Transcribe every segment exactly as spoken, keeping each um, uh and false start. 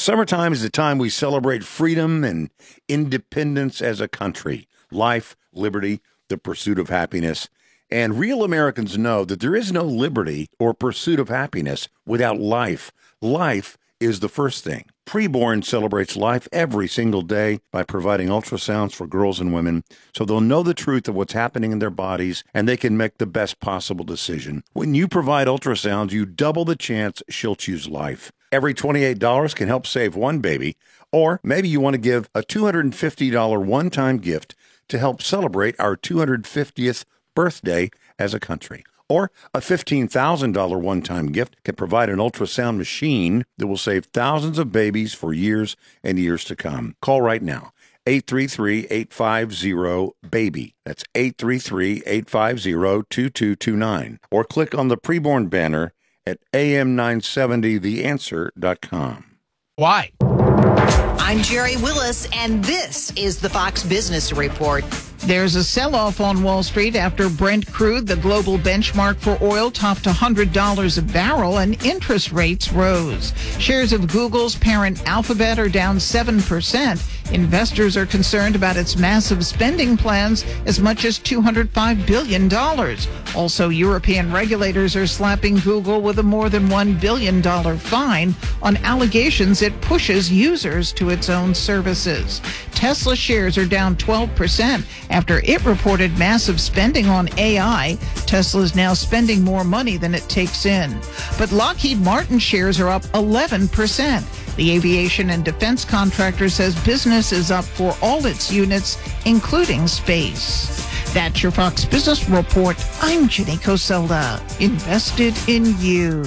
Summertime is the time we celebrate freedom and independence as a country. Life, liberty, the pursuit of happiness. And real Americans know that there is no liberty or pursuit of happiness without life. Life is the first thing. Preborn celebrates life every single day by providing ultrasounds for girls and women so they'll know the truth of what's happening in their bodies and they can make the best possible decision. When you provide ultrasounds, you double the chance she'll choose life. Every twenty-eight dollars can help save one baby, or maybe you want to give a two hundred fifty dollars one-time gift to help celebrate our two hundred fiftieth birthday as a country. Or a fifteen thousand dollars one-time gift can provide an ultrasound machine that will save thousands of babies for years and years to come. Call right now, eight three three, eight five zero, BABY. That's eight three three, eight five zero, two two two nine. Or click on the preborn banner at A M nine seventy the answer dot com. Why? I'm Jerry Willis, and this is the Fox Business Report. There's a sell-off on Wall Street after Brent crude, the global benchmark for oil, topped one hundred dollars a barrel and interest rates rose. Shares of Google's parent Alphabet are down seven percent. Investors are concerned about its massive spending plans, as much as two hundred five billion dollars. Also, European regulators are slapping Google with a more than one billion dollars fine on allegations it pushes users to its own services. Tesla shares are down twelve percent after it reported massive spending on A I. Tesla is now spending more money than it takes in. But Lockheed Martin shares are up eleven percent. The aviation and defense contractor says business is up for all its units, including space. That's your Fox Business Report. I'm Jenny Coselda. Invested in you.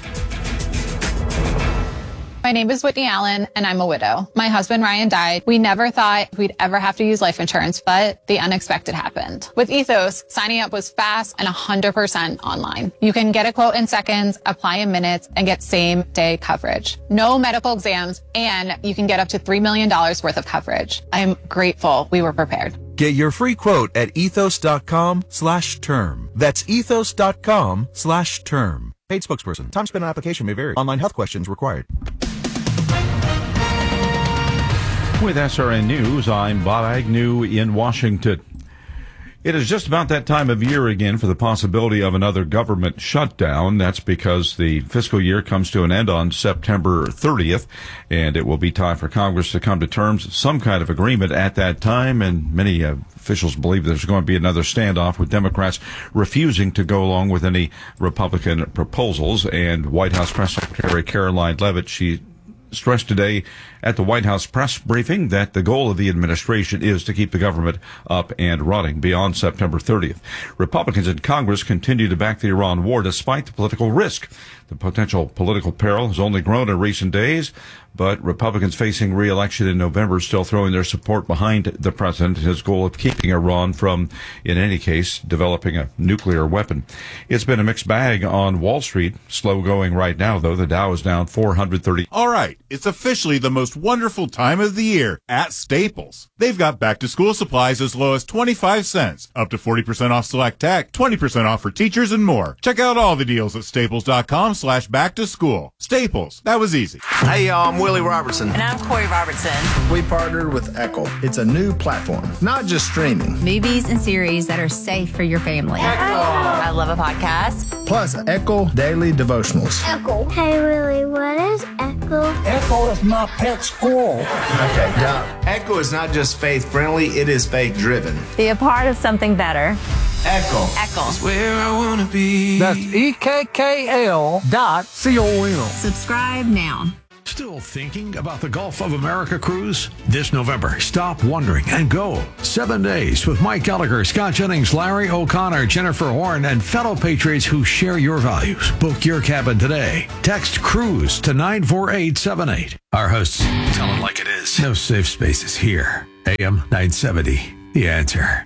My name is Whitney Allen, and I'm a widow. My husband, Ryan, died. We never thought we'd ever have to use life insurance, but the unexpected happened. With Ethos, signing up was fast and one hundred percent online. You can get a quote in seconds, apply in minutes, and get same-day coverage. No medical exams, and you can get up to three million dollars worth of coverage. I'm grateful we were prepared. Get your free quote at ethos.com slash term. That's ethos.com slash term. Paid spokesperson. Time spent on application may vary. Online health questions required. With S R N News, I'm Bob Agnew in Washington. It is just about that time of year again for the possibility of another government shutdown. That's because the fiscal year comes to an end on September thirtieth, and it will be time for Congress to come to terms, some kind of agreement at that time, and many uh, officials believe there's going to be another standoff with Democrats refusing to go along with any Republican proposals. And White House Press Secretary Caroline Leavitt, she stressed today at the White House press briefing that the goal of the administration is to keep the government up and running beyond September thirtieth. Republicans in Congress continue to back the Iran war despite the political risk. The potential political peril has only grown in recent days, but Republicans facing re-election in November still throwing their support behind the president and his goal of keeping Iran from, in any case, developing a nuclear weapon. It's been a mixed bag on Wall Street. Slow going right now, though. The Dow is down four hundred thirty. All right, it's officially the most wonderful time of the year at Staples. They've got back-to-school supplies as low as twenty-five cents, up to forty percent off select tech, twenty percent off for teachers, and more. Check out all the deals at staples.com slash back-to-school. Staples, that was easy. Hey, y'all, I'm Willie Robertson. And I'm Corey Robertson. We partnered with Echo. It's a new platform, not just streaming. Movies and series that are safe for your family. Echo. I love a podcast. Plus, Echo Daily Devotionals. Echo. Hey, Willie, what is Echo? Echo is my pet squirrel. Okay, now, Echo is not just faith-friendly, it is faith-driven. Be a part of something better. Echo. Echo. It's where I want to be. That's E K K L dot C O M. Subscribe now. Still thinking about the Gulf of America cruise? This November, stop wondering and go. Seven days with Mike Gallagher, Scott Jennings, Larry O'Connor, Jennifer Horn, and fellow Patriots who share your values. Book your cabin today. Text CRUISE to nine four eight seven eight. Our hosts tell it like it is. No safe spaces here. A M nine seventy, The Answer.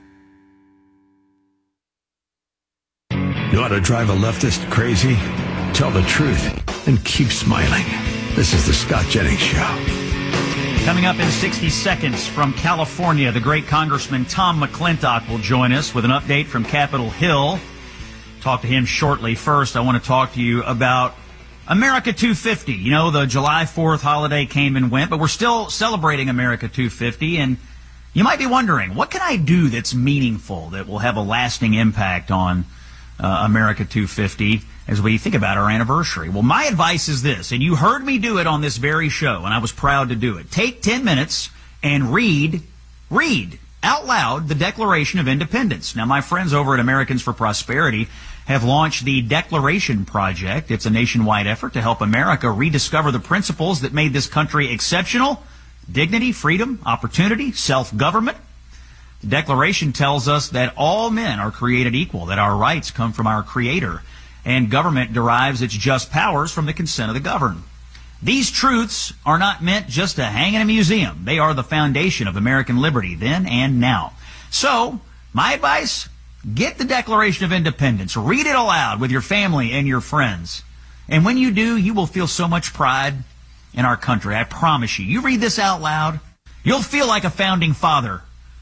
You want to drive a leftist crazy? Tell the truth and keep smiling. This is the Scott Jennings Show. Coming up in sixty seconds from California, the great Congressman Tom McClintock will join us with an update from Capitol Hill. Talk to him shortly. First, I want to talk to you about America two fifty. You know, the July fourth holiday came and went, but we're still celebrating America two fifty. And you might be wondering, what can I do that's meaningful, that will have a lasting impact on uh, America two fifty as we think about our anniversary? Well, my advice is this, and you heard me do it on this very show, and I was proud to do it. Take ten minutes and read, read out loud the Declaration of Independence. Now, my friends over at Americans for Prosperity have launched the Declaration Project. It's a nationwide effort to help America rediscover the principles that made this country exceptional: dignity, freedom, opportunity, self-government. The Declaration tells us that all men are created equal, that our rights come from our Creator, and government derives its just powers from the consent of the governed. These truths are not meant just to hang in a museum. They are the foundation of American liberty then and now. So, my advice: get the Declaration of Independence. Read it aloud with your family and your friends. And when you do, you will feel so much pride in our country. I promise you. You read this out loud, you'll feel like a founding father,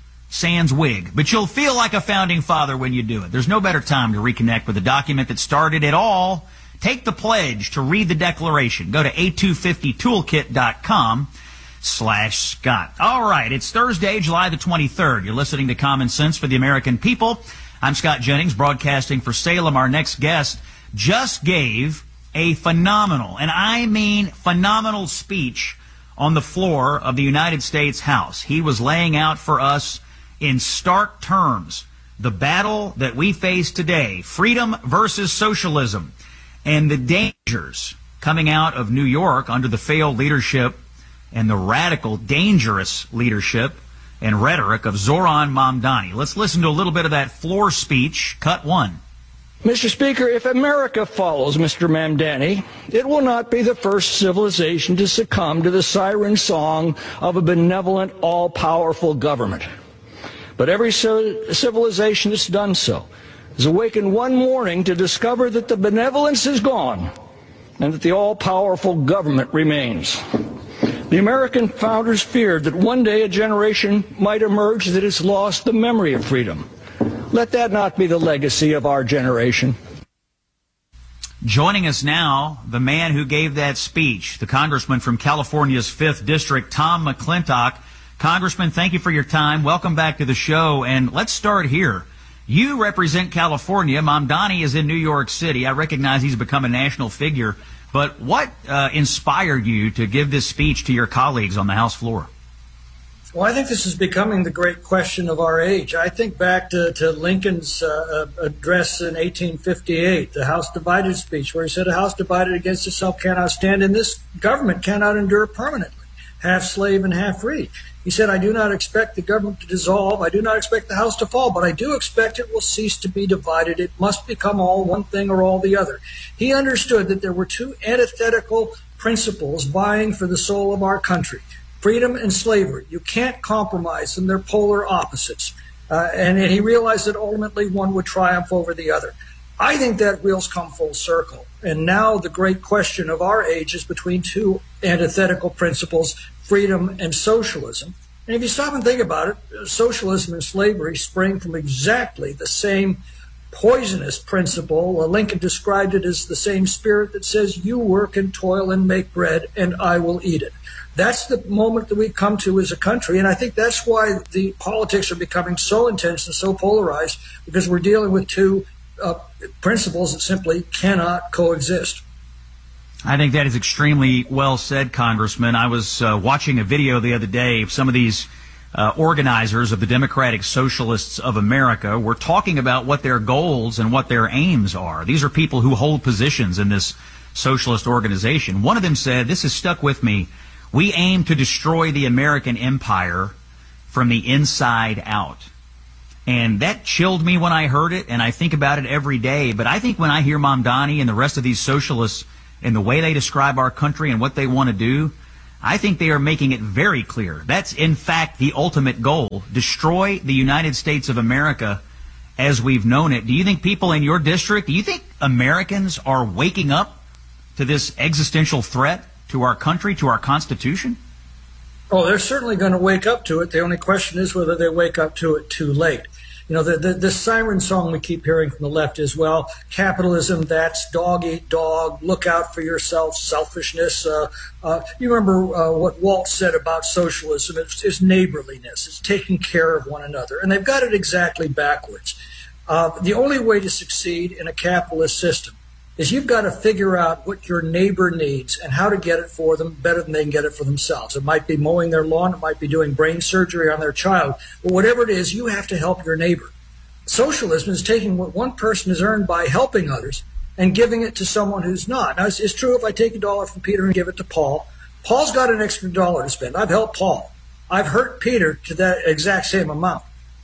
sans wig. But you'll feel like a founding father when you do it. There's no better time to reconnect with the document that started it all. Take the pledge to read the Declaration. Go to a two fifty toolkit dot com slash Scott. All right, it's Thursday, July the twenty-third. You're listening to Common Sense for the American People. I'm Scott Jennings, broadcasting for Salem. Our next guest just gave a phenomenal, and I mean phenomenal, speech on the floor of the United States House. He was laying out for us in stark terms the battle that we face today, freedom versus socialism, and the dangers coming out of New York under the failed leadership and the radical, dangerous leadership and rhetoric of Zoran Mamdani. Let's listen to a little bit of that floor speech, cut one. Mister Speaker, if America follows Mister Mamdani, it will not be the first civilization to succumb to the siren song of a benevolent, all-powerful government. But every civilization that's done so is awakened one morning to discover that the benevolence is gone and that the all-powerful government remains. The American founders feared that one day a generation might emerge that has lost the memory of freedom. Let that not be the legacy of our generation. Joining us now, the man who gave that speech, the congressman from California's fifth District, Tom McClintock. Congressman, thank you for your time. Welcome back to the show. And let's start here. You represent California. Mamdani is in New York City. I recognize he's become a national figure. But what uh, inspired you to give this speech to your colleagues on the House floor? Well, I think this is becoming the great question of our age. I think back to, to Lincoln's uh, address in eighteen fifty-eight, the House divided speech, where he said, a house divided against itself cannot stand, and this government cannot endure permanently, half slave and half free. He said, I do not expect the government to dissolve. I do not expect the house to fall, but I do expect it will cease to be divided. It must become all one thing or all the other. He understood that there were two antithetical principles vying for the soul of our country: freedom and slavery. You can't compromise them. They're polar opposites. Uh, and, and he realized that ultimately one would triumph over the other. I think that wheel's come full circle. And now the great question of our age is between two antithetical principles, freedom and socialism. And if you stop and think about it, socialism and slavery spring from exactly the same poisonous principle. Uh, Lincoln described it as the same spirit that says, you work and toil and make bread, and I will eat it. That's the moment that we've come to as a country, and I think that's why the politics are becoming so intense and so polarized, because we're dealing with two uh, principles that simply cannot coexist. I think that is extremely well said, Congressman. I was uh, watching a video the other day of some of these uh, organizers of the Democratic Socialists of America were talking about what their goals and what their aims are. These are people who hold positions in this socialist organization. One of them said, this has stuck with me, we aim to destroy the American empire from the inside out. And that chilled me when I heard it, and I think about it every day. But I think when I hear Mamdani and the rest of these socialists and the way they describe our country and what they want to do, I think they are making it very clear. That's, in fact, the ultimate goal: destroy the United States of America as we've known it. Do you think people in your district, do you think Americans are waking up to this existential threat to our country, to our Constitution? Oh, they're certainly going to wake up to it. The only question is whether they wake up to it too late. You know, the, the, the siren song we keep hearing from the left is, well, capitalism, that's dog eat dog, look out for yourself, selfishness. Uh, uh, you remember uh, what Walt said about socialism. It's, it's neighborliness. It's taking care of one another. And they've got it exactly backwards. Uh, the only way to succeed in a capitalist system is you've got to figure out what your neighbor needs and how to get it for them better than they can get it for themselves. It might be mowing their lawn. It might be doing brain surgery on their child. But whatever it is, you have to help your neighbor. Socialism is taking what one person has earned by helping others and giving it to someone who's not. Now, it's, it's true if I take a dollar from Peter and give it to Paul, Paul's got an extra dollar to spend. I've helped Paul. I've hurt Peter to that exact same amount.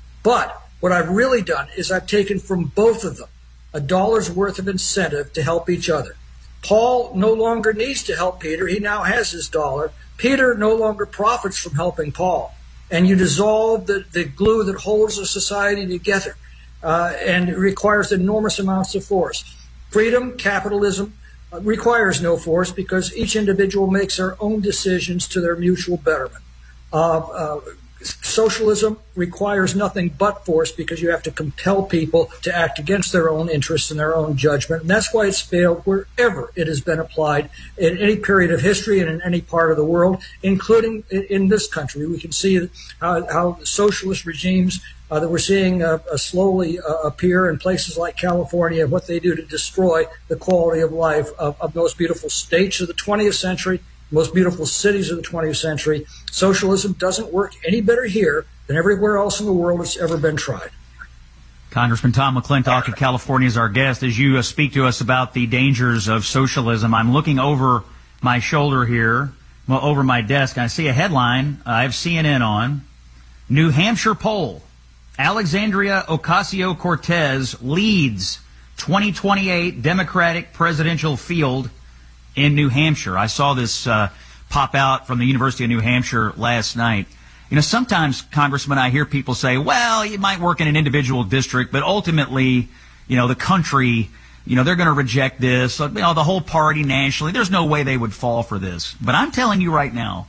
But what I've really done is I've taken from both of them a dollar's worth of incentive to help each other. Paul no longer needs to help Peter. He now has his dollar. Peter no longer profits from helping Paul. And you dissolve the, the glue that holds a society together. Uh, and it requires enormous amounts of force. Freedom, capitalism, uh, requires no force because each individual makes their own decisions to their mutual betterment. Uh, uh, Socialism requires nothing but force because you have to compel people to act against their own interests and their own judgment. And that's why it's failed wherever it has been applied in any period of history and in any part of the world, including in this country. We can see how, how socialist regimes uh, that we're seeing uh, uh, slowly uh, appear in places like California, what they do to destroy the quality of life of, of those beautiful states of the twentieth century, most beautiful cities of the twentieth century. Socialism doesn't work any better here than everywhere else in the world it's ever been tried. Congressman Tom McClintock of California is our guest. As you uh, speak to us about the dangers of socialism, I'm looking over my shoulder here, well, over my desk, and I see a headline. I have C N N on. New Hampshire poll. Alexandria Ocasio-Cortez leads twenty twenty-eight Democratic presidential field in New Hampshire. I saw this uh, pop out from the University of New Hampshire last night. You know, sometimes, Congressman, I hear people say, well, you might work in an individual district, but ultimately, you know, the country, you know, they're going to reject this. You know, the whole party nationally, there's no way they would fall for this. But I'm telling you right now,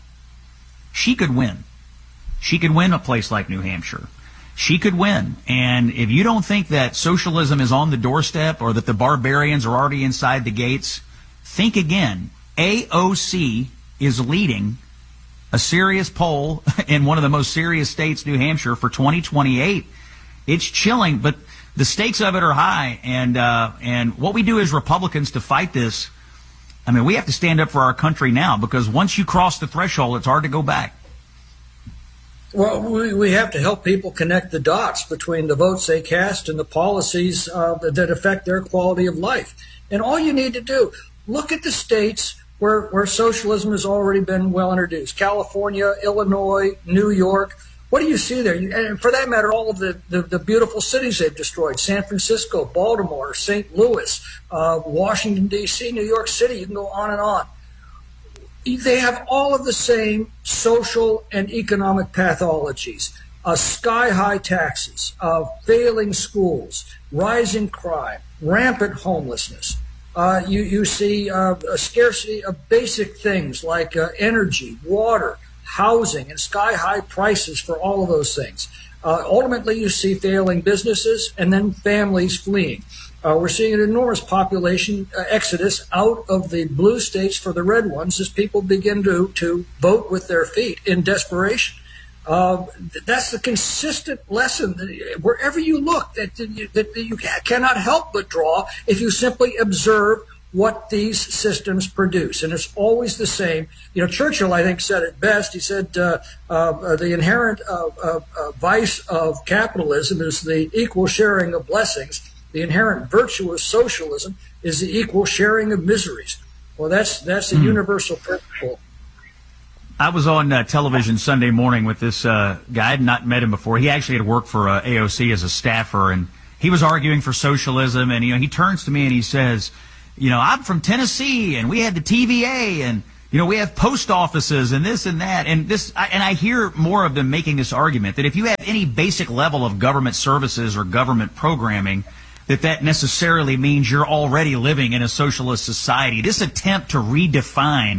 she could win. She could win a place like New Hampshire. She could win. And if you don't think that socialism is on the doorstep or that the barbarians are already inside the gates, think again. A O C is leading a serious poll in one of the most serious states, New Hampshire, for twenty twenty-eight. It's chilling, but the stakes of it are high. And uh, and what we do as Republicans to fight this, I mean, we have to stand up for our country now, because once you cross the threshold, it's hard to go back. Well, we, we have to help people connect the dots between the votes they cast and the policies uh, that affect their quality of life. And all you need to do, look at the states where, where socialism has already been well introduced. California, Illinois, New York. What do you see there? And for that matter, all of the, the, the beautiful cities they've destroyed. San Francisco, Baltimore, Saint Louis, uh, Washington, D C, New York City. You can go on and on. They have all of the same social and economic pathologies. Uh, sky-high taxes, uh, failing schools, rising crime, rampant homelessness. Uh, you, you see uh, a scarcity of basic things like uh, energy, water, housing, and sky-high prices for all of those things. Uh, ultimately, you see failing businesses and then families fleeing. Uh, we're seeing an enormous population uh, exodus out of the blue states for the red ones as people begin to, to vote with their feet in desperation. Uh, that's the consistent lesson that wherever you look that, that, you, that you cannot help but draw if you simply observe what these systems produce. And it's always the same. You know, Churchill, I think, said it best. He said uh, uh, the inherent uh, uh, uh, vice of capitalism is the equal sharing of blessings. The inherent virtue of socialism is the equal sharing of miseries. Well, that's that's a mm. universal principle. I was on uh, television Sunday morning with this uh, guy. I had not met him before. He actually had worked for uh, A O C as a staffer, and he was arguing for socialism. And you know, he turns to me and he says, "You know, I'm from Tennessee, and we had the T V A, and you know, we have post offices, and this and that, and this." I, and I hear more of them making this argument that if you have any basic level of government services or government programming, that that necessarily means you're already living in a socialist society. This attempt to redefine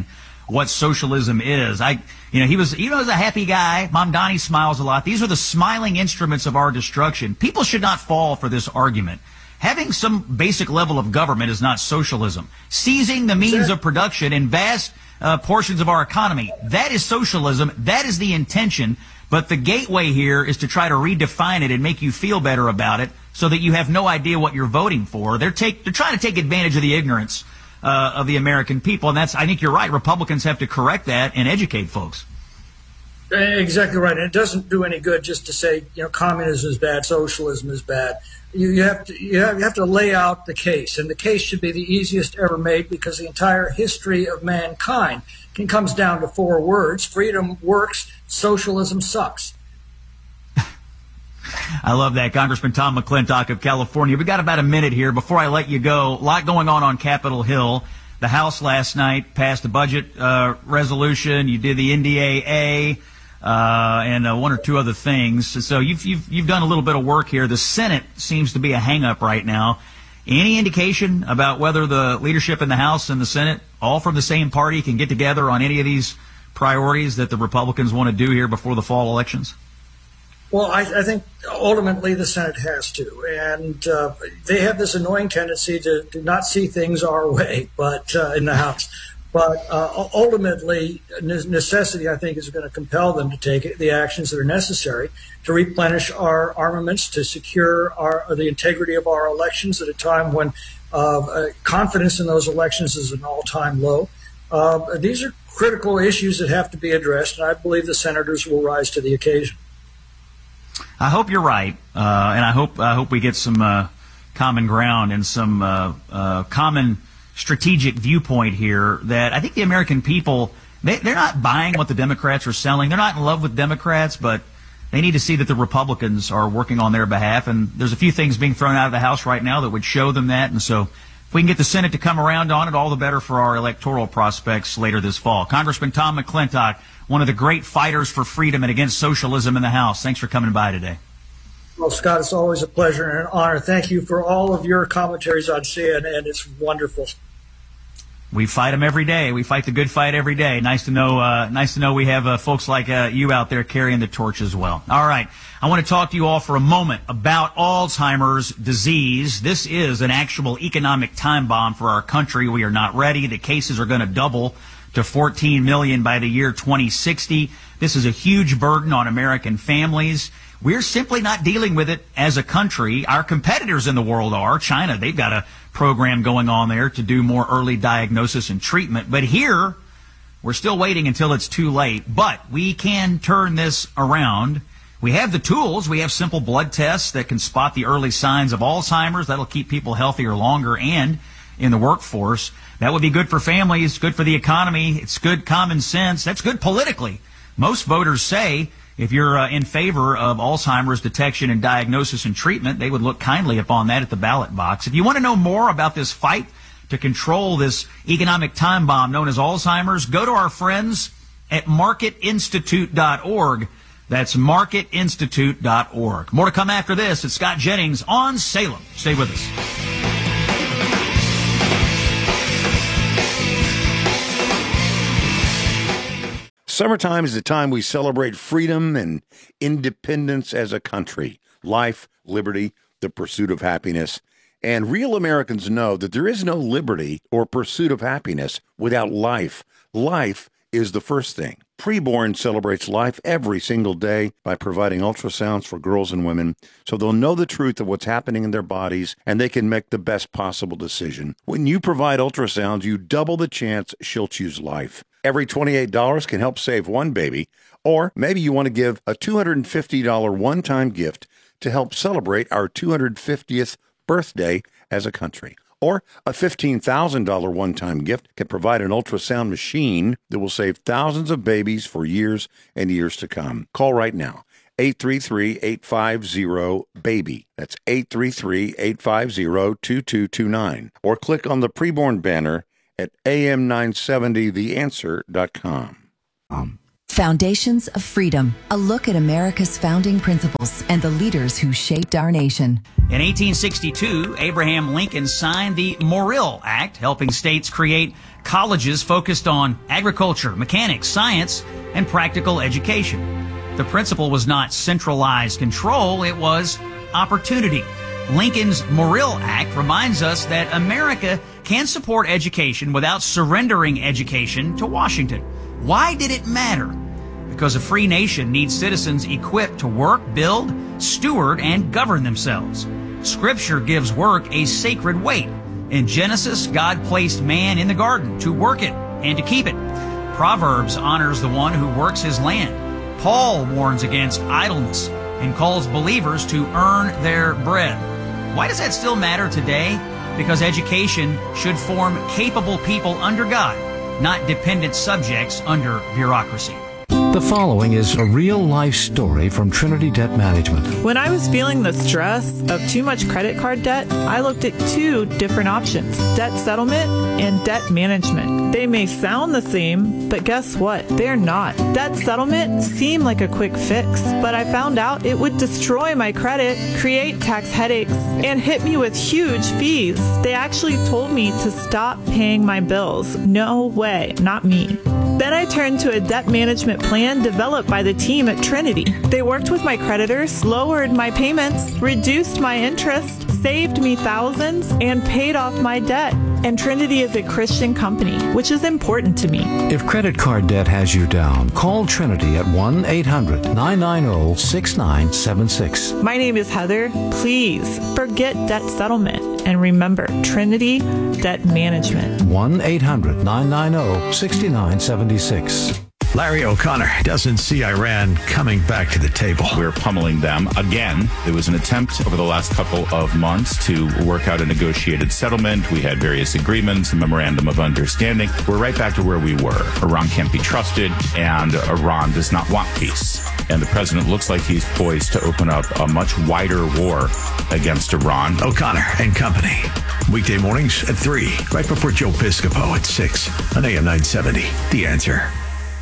what socialism is. I, you know, he was, he was a happy guy. Mamdani smiles a lot. These are the smiling instruments of our destruction. People should not fall for this argument. Having some basic level of government is not socialism. Seizing the means of production in vast uh, portions of our economy, that is socialism. That is the intention. But the gateway here is to try to redefine it and make you feel better about it so that you have no idea what you're voting for. They're take, they're trying to take advantage of the ignorance uh, of the American people. And that's, I think you're right. Republicans have to correct that and educate folks. Exactly right. And it doesn't do any good just to say, you know, communism is bad, socialism is bad. You, you have to you have, you have to lay out the case, and the case should be the easiest ever made because the entire history of mankind can comes down to four words: freedom works, socialism sucks. I love that. Congressman Tom McClintock of California. We got about a minute here before I let you go. A lot going on on Capitol Hill. The House last night passed a budget uh, resolution. You did the N D A A. Uh, and uh, one or two other things. So you've, you've, you've done a little bit of work here. The Senate seems to be a hang-up right now. Any indication about whether the leadership in the House and the Senate, all from the same party, can get together on any of these priorities that the Republicans want to do here before the fall elections? Well, I, I think ultimately the Senate has to. And uh, they have this annoying tendency to, to not see things our way, but uh, in the House. But uh, ultimately, necessity, I think, is going to compel them to take the actions that are necessary to replenish our armaments, to secure our, the integrity of our elections at a time when uh, confidence in those elections is an all-time low. Uh, these are critical issues that have to be addressed, and I believe the senators will rise to the occasion. I hope you're right, uh, and I hope I hope we get some uh, common ground and some uh, uh, common strategic viewpoint here that I think the American people, they, they're not buying what the Democrats are selling. They're not in love with Democrats, but they need to see that the Republicans are working on their behalf. And there's a few things being thrown out of the House right now that would show them that. And so if we can get the Senate to come around on it, all the better for our electoral prospects later this fall. Congressman Tom McClintock, one of the great fighters for freedom and against socialism in the House. Thanks for coming by today. Well, Scott, it's always a pleasure and an honor. Thank you for all of your commentaries on C N N. It's wonderful. We fight them every day. We fight the good fight every day. Nice to know. Uh, nice to know we have uh, folks like uh, you out there carrying the torch as well. All right, I want to talk to you all for a moment about Alzheimer's disease. This is an actual economic time bomb for our country. We are not ready. The cases are going to double to fourteen million by the year twenty sixty. This is a huge burden on American families. We're simply not dealing with it as a country. Our competitors in the world are. China, they've got a program going on there to do more early diagnosis and treatment. But here, we're still waiting until it's too late. But we can turn this around. We have the tools. We have simple blood tests that can spot the early signs of Alzheimer's. That'll keep people healthier longer and in the workforce. That would be good for families, good for the economy. It's good common sense. That's good politically. Most voters say if you're uh, in favor of Alzheimer's detection and diagnosis and treatment, they would look kindly upon that at the ballot box. If you want to know more about this fight to control this economic time bomb known as Alzheimer's, go to our friends at market institute dot org. That's market institute dot org. More to come after this. It's Scott Jennings on Salem. Stay with us. Summertime is the time we celebrate freedom and independence as a country, life, liberty, the pursuit of happiness. And real Americans know that there is no liberty or pursuit of happiness without life. Life is the first thing. Preborn celebrates life every single day by providing ultrasounds for girls and women so they'll know the truth of what's happening in their bodies and they can make the best possible decision. When you provide ultrasounds, you double the chance she'll choose life. Every twenty-eight dollars can help save one baby, or maybe you want to give a two hundred fifty dollars one-time gift to help celebrate our two hundred fiftieth birthday as a country. Or a fifteen thousand dollars one-time gift can provide an ultrasound machine that will save thousands of babies for years and years to come. Call right now, eight three three, eight five zero, BABY. That's eight three three, eight five zero, two two two nine. Or click on the preborn banner at A M nine seventy the answer dot com. Um, Foundations of Freedom, a look at America's founding principles and the leaders who shaped our nation. In eighteen sixty-two, Abraham Lincoln signed the Morrill Act, helping states create colleges focused on agriculture, mechanics, science, and practical education. The principle was not centralized control, it was opportunity. Lincoln's Morrill Act reminds us that America can support education without surrendering education to Washington. Why did it matter? Because a free nation needs citizens equipped to work, build, steward, and govern themselves. Scripture gives work a sacred weight. In Genesis, God placed man in the garden to work it and to keep it. Proverbs honors the one who works his land. Paul warns against idleness and calls believers to earn their bread. Why does that still matter today? Because education should form capable people under God, not dependent subjects under bureaucracy. The following is a real-life story from Trinity Debt Management. When I was feeling the stress of too much credit card debt, I looked at two different options, debt settlement and debt management. They may sound the same, but guess what? They're not. Debt settlement seemed like a quick fix, but I found out it would destroy my credit, create tax headaches, and hit me with huge fees. They actually told me to stop paying my bills. No way, not me. Then I turned to a debt management plan developed by the team at Trinity. They worked with my creditors, lowered my payments, reduced my interest, saved me thousands, and paid off my debt. And Trinity is a Christian company, which is important to me. If credit card debt has you down, call Trinity at one eight hundred nine nine zero six nine seven six. My name is Heather. Please forget debt settlement and remember Trinity Debt Management. one eight hundred nine nine zero six nine seven six. Larry O'Connor doesn't see Iran coming back to the table. We're pummeling them again. There was an attempt over the last couple of months to work out a negotiated settlement. We had various agreements, a memorandum of understanding. We're right back to where we were. Iran can't be trusted, and Iran does not want peace. And the president looks like he's poised to open up a much wider war against Iran. O'Connor and Company. Weekday mornings at three, right before Joe Piscopo at six on A M nine seventy. The Answer.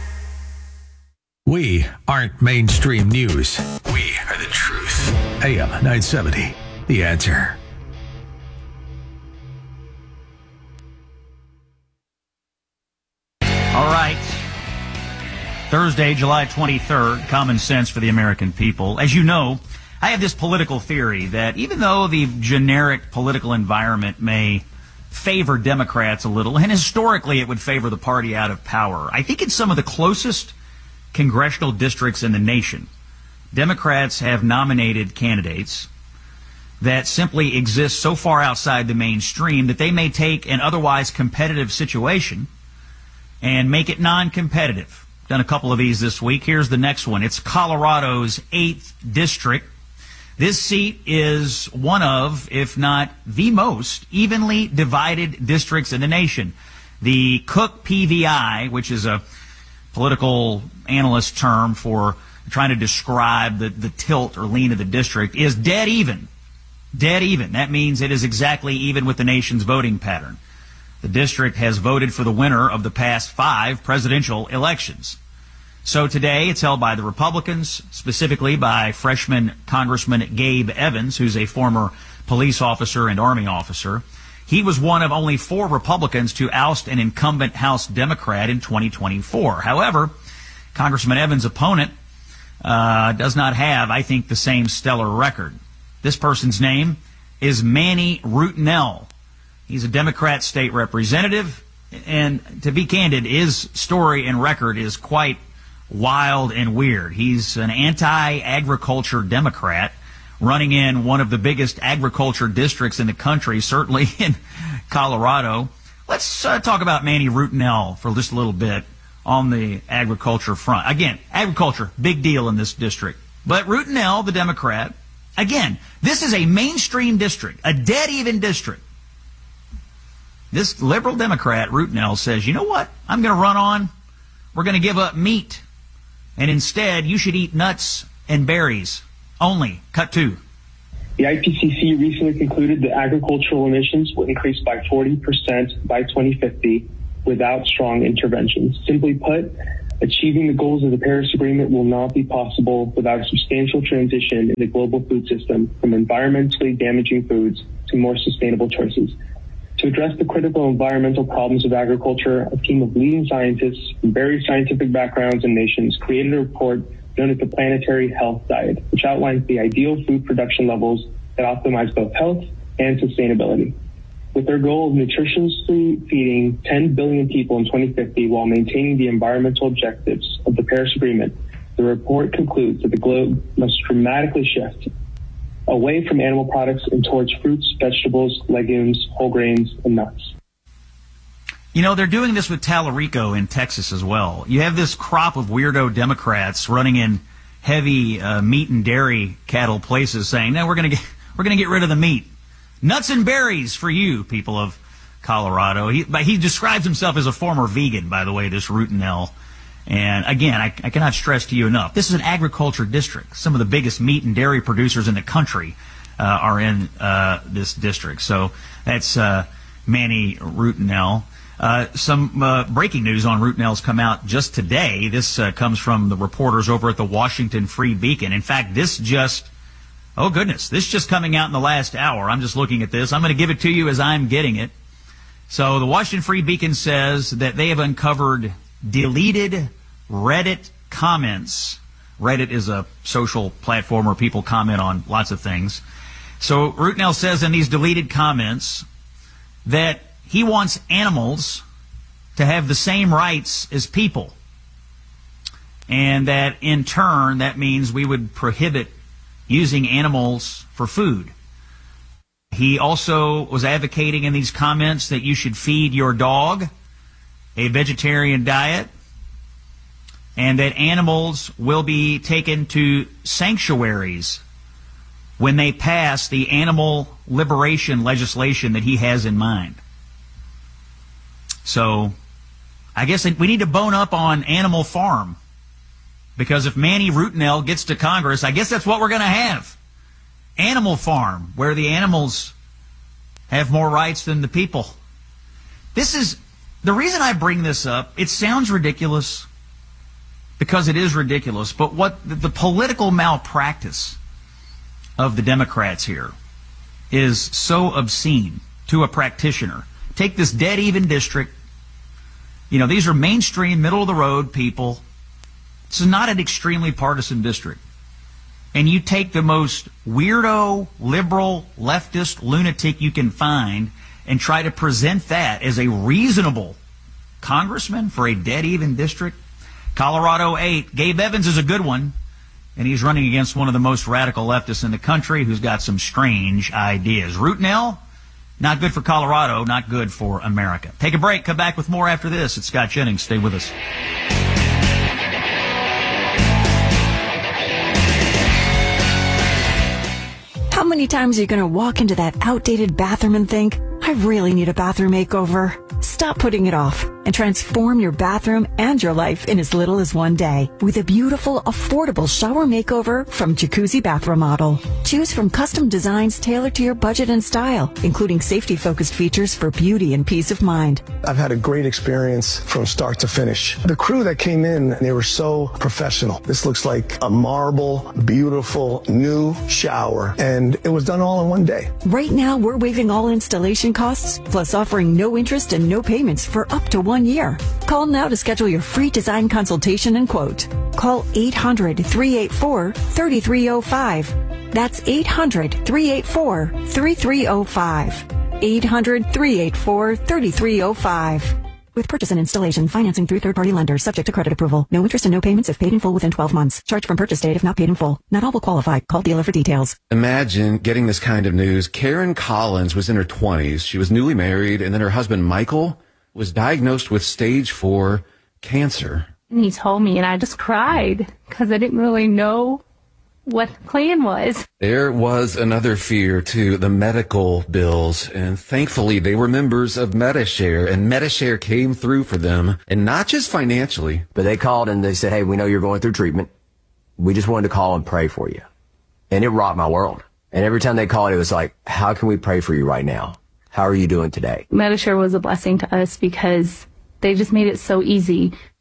We aren't mainstream news. We are the truth. A M nine seventy. The Answer. All right. Thursday, July twenty-third, Common Sense for the American People. As you know, I have this political theory that even though the generic political environment may favor Democrats a little, and historically it would favor the party out of power, I think in some of the closest congressional districts in the nation, Democrats have nominated candidates that simply exist so far outside the mainstream that they may take an otherwise competitive situation and make it non-competitive. Done a couple of these this week. Here's the next one. It's Colorado's eighth district. This seat is one of, if not the most, evenly divided districts in the nation. The Cook P V I, which is a political analyst term for trying to describe the, the tilt or lean of the district, is dead even. Dead even. That means it is exactly even with the nation's voting pattern. The district has voted for the winner of the past five presidential elections. So today it's held by the Republicans, specifically by freshman Congressman Gabe Evans, who's a former police officer and Army officer. He was one of only four Republicans to oust an incumbent House Democrat in twenty twenty-four. However, Congressman Evans' opponent uh, does not have, I think, the same stellar record. This person's name is Manny Rutinel. He's a Democrat state representative, and to be candid, his story and record is quite wild and weird. He's an anti-agriculture Democrat running in one of the biggest agriculture districts in the country, certainly in Colorado. Let's uh, talk about Manny Rutinel for just a little bit on the agriculture front. Again, agriculture, big deal in this district. But Rutinel, the Democrat, again, this is a mainstream district, a dead-even district. This liberal Democrat, Rutinel, says, you know what, I'm going to run on. We're going to give up meat. And instead, you should eat nuts and berries only. Cut two. The I P C C recently concluded that agricultural emissions will increase by forty percent by twenty fifty without strong interventions. Simply put, Achieving the goals of the Paris Agreement will not be possible without a substantial transition in the global food system from environmentally damaging foods to more sustainable choices. To address the critical environmental problems of agriculture, a team of leading scientists from various scientific backgrounds and nations created a report known as the Planetary Health Diet, which outlines the ideal food production levels that optimize both health and sustainability. With their goal of nutritiously feeding ten billion people in twenty fifty while maintaining the environmental objectives of the Paris Agreement, the report concludes that the globe must dramatically shift away from animal products and towards fruits, vegetables, legumes, whole grains, and nuts. You know, they're doing this with Tallarico in Texas as well. You have this crop of weirdo Democrats running in heavy uh, meat and dairy cattle places saying, no, we're going to get we're going to get rid of the meat. Nuts and berries for you, people of Colorado. He, but he describes himself as a former vegan, by the way, this Routenell. And again, I, I cannot stress to you enough, this is an agriculture district. Some of the biggest meat and dairy producers in the country uh, are in uh, this district. So that's uh, Manny Routenell. Uh, some uh, breaking news on Routenell's come out just today. This uh, comes from the reporters over at the Washington Free Beacon. In fact, this just, oh goodness, this just coming out in the last hour. I'm just looking at this. I'm going to give it to you as I'm getting it. So the Washington Free Beacon says that they have uncovered deleted Reddit comments. Reddit is a social platform where people comment on lots of things. So Routenell says in these deleted comments that he wants animals to have the same rights as people. And that in turn, that means we would prohibit using animals for food. He also was advocating in these comments that you should feed your dog a vegetarian diet, and that animals will be taken to sanctuaries when they pass the animal liberation legislation that he has in mind. So I guess we need to bone up on Animal Farm, because if Manny Routenell gets to Congress, I guess that's what we're going to have. Animal Farm, where the animals have more rights than the people. This is the reason I bring this up. It sounds ridiculous, because it is ridiculous, but what the, the political malpractice of the Democrats here is so obscene to a practitioner. Take this dead even district. You know, these are mainstream, middle-of-the-road people. This is not an extremely partisan district. And you take the most weirdo, liberal, leftist lunatic you can find and try to present that as a reasonable congressman for a dead even district. Colorado eight. Gabe Evans is a good one, and he's running against one of the most radical leftists in the country who's got some strange ideas. Routenell, not good for Colorado, not good for America. Take a break. Come back with more after this. It's Scott Jennings. Stay with us. How many times are you going to walk into that outdated bathroom and think, I really need a bathroom makeover? Stop putting it off and transform your bathroom and your life in as little as one day with a beautiful, affordable shower makeover from Jacuzzi Bath Remodel. Choose from custom designs tailored to your budget and style, including safety-focused features for beauty and peace of mind. I've had a great experience from start to finish. The crew that came in, they were so professional. This looks like a marble, beautiful, new shower, and it was done all in one day. Right now, we're waiving all installation costs, plus offering no interest and no payments for up to one year. Call now to schedule your free design consultation and quote. Call eight hundred, three eight four, three three zero five. That's eight hundred, three eight four, three three zero five. eight hundred, three eight four, three three zero five. With purchase and installation, financing through third-party lenders, subject to credit approval. No interest and no payments if paid in full within twelve months. Charge from purchase date if not paid in full. Not all will qualify. Call dealer for details. Imagine getting this kind of news. Karen Collins was in her twenties. She was newly married, and then her husband, Michael, was diagnosed with stage four cancer. And he told me, and I just cried because I didn't really know what the plan was. There was another fear, too, the medical bills. And thankfully, they were members of Medi-Share, and Medi-Share came through for them, and not just financially. But they called and they said, hey, we know you're going through treatment. We just wanted to call and pray for you. And it rocked my world. And every time they called, it was like, how can we pray for you right now? How are you doing today? Medi-Share was a blessing to us because they just made it so easy.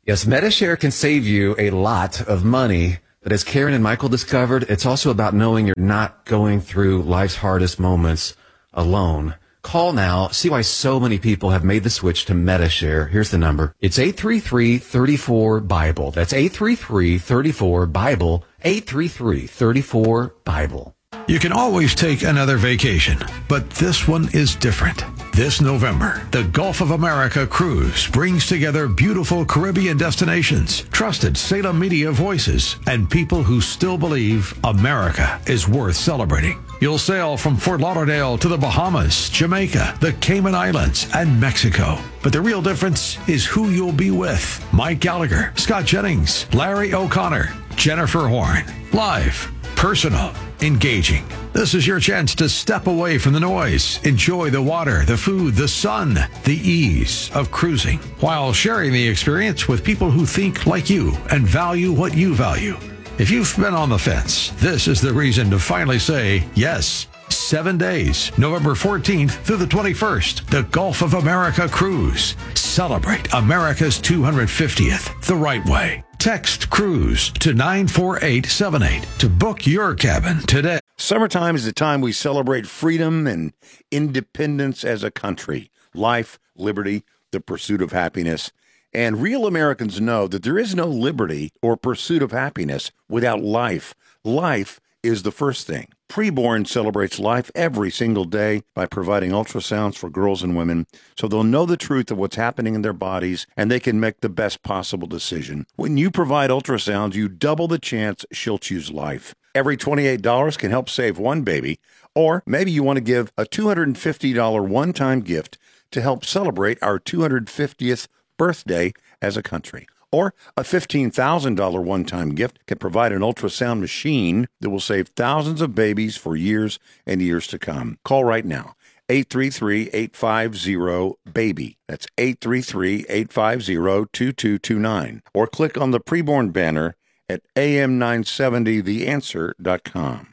Yes, Medishare can save you a lot of money. But as Karen and Michael discovered, it's also about knowing you're not going through life's hardest moments alone. Call now. See why so many people have made the switch to Medishare. Here's the number. It's eight three three, three four, BIBLE. That's eight three three, three four, BIBLE. eight three three, three four, BIBLE. You can always take another vacation, but this one is different. This November, the Gulf of America Cruise brings together beautiful Caribbean destinations, trusted Salem media voices, and people who still believe America is worth celebrating. You'll sail from Fort Lauderdale to the Bahamas, Jamaica, the Cayman Islands, and Mexico. But the real difference is who you'll be with. Mike Gallagher, Scott Jennings, Larry O'Connor, Jennifer Horn. Live, personal, engaging. This is your chance to step away from the noise, enjoy the water, the food, the sun, the ease of cruising, while sharing the experience with people who think like you and value what you value. If you've been on the fence, this is the reason to finally say yes. Seven days, November fourteenth through the twenty-first, the Gulf of America Cruise. Celebrate America's two hundred fiftieth the right way. Text CRUISE to nine four eight seven eight to book your cabin today. Summertime is the time we celebrate freedom and independence as a country. Life, liberty, the pursuit of happiness. And real Americans know that there is no liberty or pursuit of happiness without life. Life is the first thing. Preborn celebrates life every single day by providing ultrasounds for girls and women so they'll know the truth of what's happening in their bodies and they can make the best possible decision. When you provide ultrasounds, you double the chance she'll choose life. Every twenty-eight dollars can help save one baby, or maybe you want to give a two hundred fifty dollars one-time gift to help celebrate our two hundred fiftieth birthday as a country. Or a fifteen thousand dollars one-time gift can provide an ultrasound machine that will save thousands of babies for years and years to come. Call right now, eight three three, eight five zero, BABY. That's eight three three, eight five zero, two two two nine. Or click on the preborn banner at A M nine seventy the answer dot com.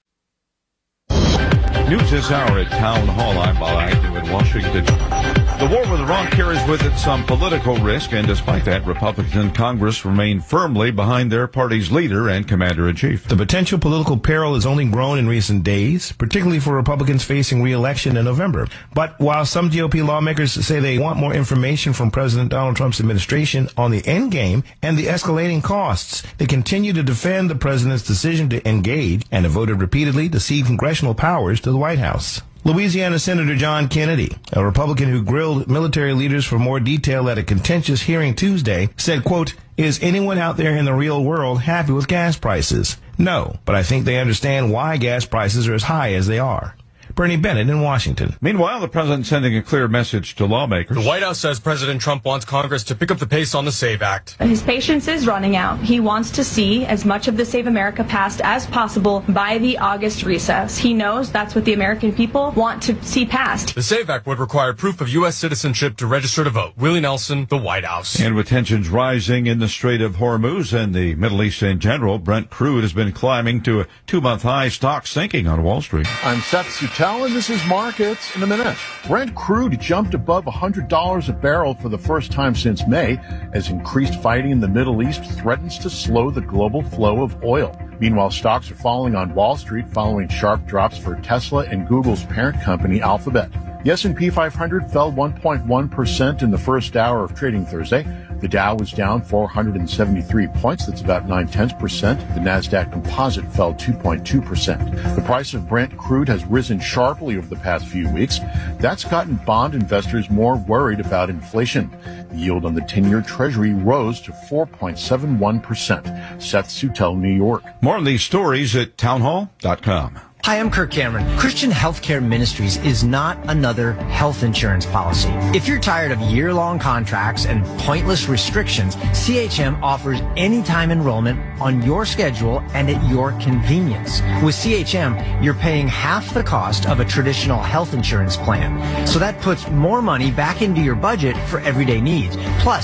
News this hour at Town Hall. I'm Bob Agnew in Washington. The war with Iran carries with it some political risk, and despite that, Republicans in Congress remain firmly behind their party's leader and commander-in-chief. The potential political peril has only grown in recent days, particularly for Republicans facing re-election in November. But while some G O P lawmakers say they want more information from President Donald Trump's administration on the endgame and the escalating costs, they continue to defend the president's decision to engage and have voted repeatedly to cede congressional powers to the White House. Louisiana Senator John Kennedy, a Republican who grilled military leaders for more detail at a contentious hearing Tuesday, said, quote, "Is anyone out there in the real world happy with gas prices? No, but I think they understand why gas prices are as high as they are." Bernie Bennett in Washington. Meanwhile, the president sending a clear message to lawmakers. The White House says President Trump wants Congress to pick up the pace on the SAVE Act. His patience is running out. He wants to see as much of the Save America passed as possible by the August recess. He knows that's what the American people want to see passed. The SAVE Act would require proof of U S citizenship to register to vote. Willie Nelson, the White House. And with tensions rising in the Strait of Hormuz and the Middle East in general, Brent crude has been climbing to a two-month high, stock sinking on Wall Street. I'm Seth Sutell, and this is Markets in a minute. Brent crude jumped above one hundred dollars a barrel for the first time since May, as increased fighting in the Middle East threatens to slow the global flow of oil. Meanwhile, stocks are falling on Wall Street following sharp drops for Tesla and Google's parent company, Alphabet. The S and P five hundred fell one point one percent in the first hour of trading Thursday. The Dow was down four hundred seventy-three points. That's about nine tenths percent. The NASDAQ composite fell two point two percent. The price of Brent crude has risen sharply over the past few weeks. That's gotten bond investors more worried about inflation. The yield on the ten-year Treasury rose to four point seven one percent. Seth Sutell, New York. More on these stories at townhall dot com. Hi, I'm Kirk Cameron. Christian Healthcare Ministries is not another health insurance policy. If you're tired of year-long contracts and pointless restrictions, C H M offers anytime enrollment on your schedule and at your convenience. With C H M, you're paying half the cost of a traditional health insurance plan. So that puts more money back into your budget for everyday needs. Plus,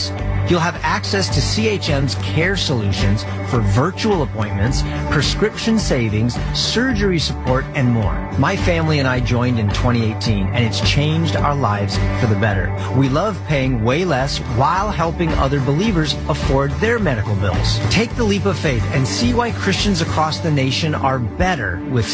You'll have access to C H M's care solutions for virtual appointments, prescription savings, surgery support, and more. My family and I joined in twenty eighteen, and it's changed our lives for the better. We love paying way less while helping other believers afford their medical bills. Take the leap of faith and see why Christians across the nation are better with